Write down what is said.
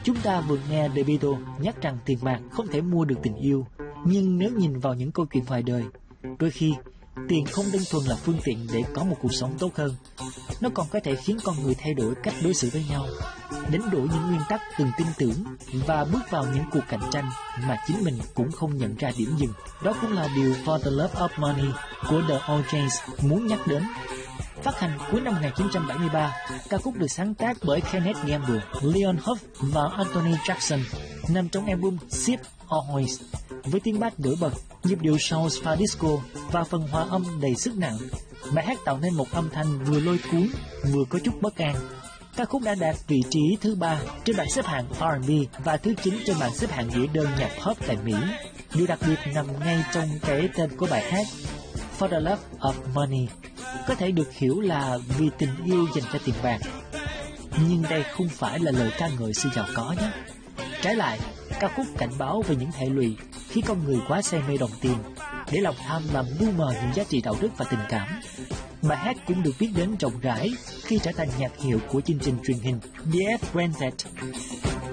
Chúng ta vừa nghe The Beatles nhắc rằng tiền bạc không thể mua được tình yêu. Nhưng nếu nhìn vào những câu chuyện ngoài đời, đôi khi tiền không đơn thuần là phương tiện để có một cuộc sống tốt hơn. Nó còn có thể khiến con người thay đổi cách đối xử với nhau, đánh đổ những nguyên tắc từng tin tưởng và bước vào những cuộc cạnh tranh mà chính mình cũng không nhận ra điểm dừng. Đó cũng là điều For the Love of Money của The O'Jays muốn nhắc đến. Phát hành cuối năm 1973, ca khúc được sáng tác bởi Kenneth Gamble, Leon Huff và Anthony Jackson, nằm trong album Ship Always. Với tiếng bass nổi bật, nhịp điệu soul pha disco và phần hòa âm đầy sức nặng, bài hát tạo nên một âm thanh vừa lôi cuốn, vừa có chút bất an. Ca khúc đã đạt vị trí thứ 3 trên bảng xếp hạng R&B và thứ 9 trên bảng xếp hạng đĩa đơn nhạc pop tại Mỹ. Điều đặc biệt nằm ngay trong cái tên của bài hát, For the Love of Money, có thể được hiểu là vì tình yêu dành cho tiền bạc. Nhưng đây không phải là lời ca ngợi sự giàu có nhé. Trái lại, ca khúc cảnh báo về những hệ lụy khi con người quá say mê đồng tiền, để lòng tham làm lu mờ những giá trị đạo đức và tình cảm. Bài hát cũng được biết đến rộng rãi khi trở thành nhạc hiệu của chương trình truyền hình The F. Granted.